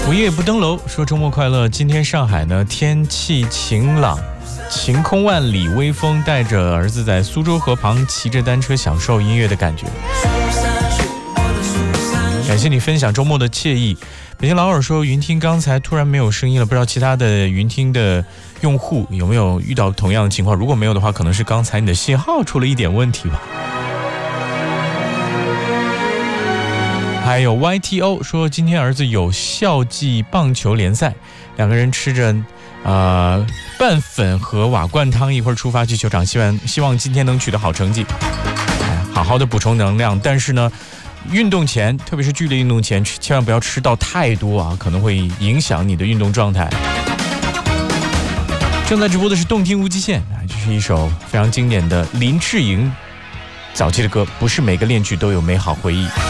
午夜不登楼说周末快乐。今天上海呢天气晴朗，晴空万里，微风，带着儿子在苏州河旁骑着单车享受音乐的感觉。感谢你分享周末的惬意。北京老耳说云听刚才突然没有声音了，不知道其他的云听的用户有没有遇到同样的情况，如果没有的话，可能是刚才你的信号出了一点问题吧。还有 YTO 说今天儿子有校际棒球联赛，两个人吃着拌粉和瓦罐汤，一会儿出发去球场，希望今天能取得好成绩，好好的补充能量。但是呢，运动前，特别是剧烈运动前，千万不要吃到太多啊，可能会影响你的运动状态。正在直播的是动听无极限，这是一首非常经典的林志颖早期的歌，不是每个恋曲都有美好回忆。